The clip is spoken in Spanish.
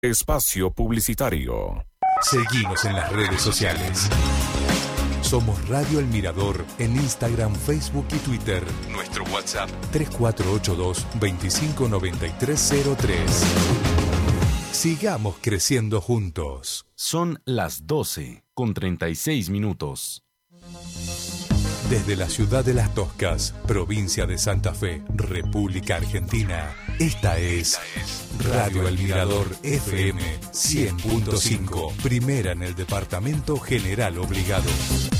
Espacio publicitario. Seguinos en las redes sociales. Somos Radio El Mirador en Instagram, Facebook y Twitter. Nuestro WhatsApp 3482-259303. Sigamos creciendo juntos. Son las 12:36. Desde la ciudad de Las Toscas, provincia de Santa Fe, República Argentina, esta es Radio El Mirador FM 100.5, primera en el departamento General Obligado.